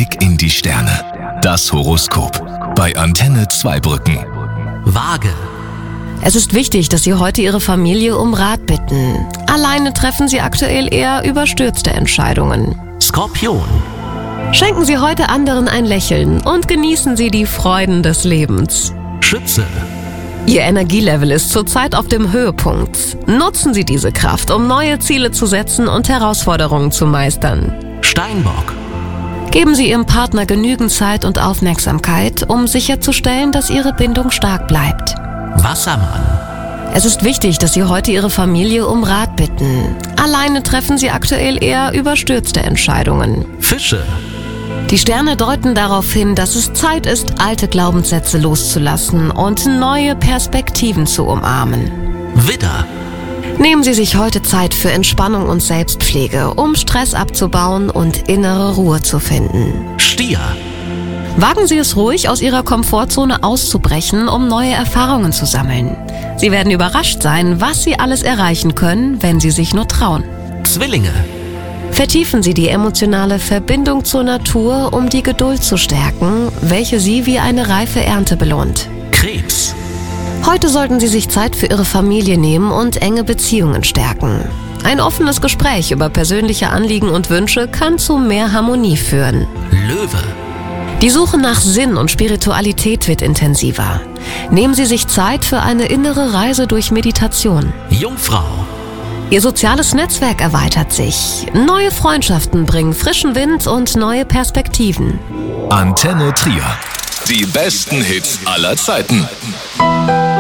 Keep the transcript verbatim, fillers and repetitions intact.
Blick in die Sterne. Das Horoskop. Bei Antenne Zweibrücken. Waage. Es ist wichtig, dass Sie heute Ihre Familie um Rat bitten. Alleine treffen Sie aktuell eher überstürzte Entscheidungen. Skorpion. Schenken Sie heute anderen ein Lächeln und genießen Sie die Freuden des Lebens. Schütze. Ihr Energielevel ist zurzeit auf dem Höhepunkt. Nutzen Sie diese Kraft, um neue Ziele zu setzen und Herausforderungen zu meistern. Steinbock. Geben Sie Ihrem Partner genügend Zeit und Aufmerksamkeit, um sicherzustellen, dass Ihre Bindung stark bleibt. Wassermann. Es ist wichtig, dass Sie heute Ihre Familie um Rat bitten. Alleine treffen Sie aktuell eher überstürzte Entscheidungen. Fische. Die Sterne deuten darauf hin, dass es Zeit ist, alte Glaubenssätze loszulassen und neue Perspektiven zu umarmen. Widder. Nehmen Sie sich heute Zeit für Entspannung und Selbstpflege, um Stress abzubauen und innere Ruhe zu finden. Stier. Wagen Sie es ruhig, aus Ihrer Komfortzone auszubrechen, um neue Erfahrungen zu sammeln. Sie werden überrascht sein, was Sie alles erreichen können, wenn Sie sich nur trauen. Zwillinge. Vertiefen Sie die emotionale Verbindung zur Natur, um die Geduld zu stärken, welche Sie wie eine reife Ernte belohnt. Krebs. Heute sollten Sie sich Zeit für Ihre Familie nehmen und enge Beziehungen stärken. Ein offenes Gespräch über persönliche Anliegen und Wünsche kann zu mehr Harmonie führen. Löwe. Die Suche nach Sinn und Spiritualität wird intensiver. Nehmen Sie sich Zeit für eine innere Reise durch Meditation. Jungfrau. Ihr soziales Netzwerk erweitert sich. Neue Freundschaften bringen frischen Wind und neue Perspektiven. Antenne Trier. Die besten Hits aller Zeiten.